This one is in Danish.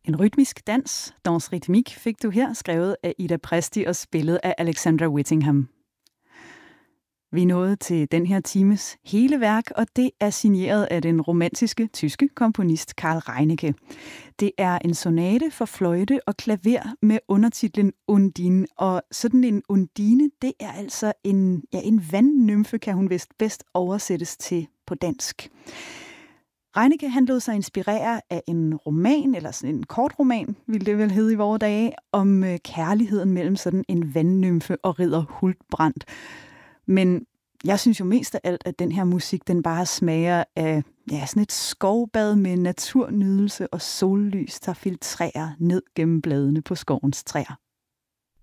En rytmisk dans, Danse rythmique, fik du her, skrevet af Ida Presti og spillet af Alexandra Whittingham. Vi nåede til den her times hele værk, og det er signeret af den romantiske tyske komponist Karl Reinicke. Det er en sonate for fløjte og klaver med undertitlen Undine, og sådan en undine, det er altså en vandnymfe, kan hun vist bedst oversættes til på dansk. Reinicke, han lod sig inspirere af en roman, eller sådan en kort roman, ville det vel hedde i vore dage, om kærligheden mellem sådan en vandnymfe og ridder Huldbrand. Men jeg synes jo mest af alt, at den her musik, den bare smager af sådan et skovbad med naturnydelse og sollys, der filtrerer ned gennem bladene på skovens træer.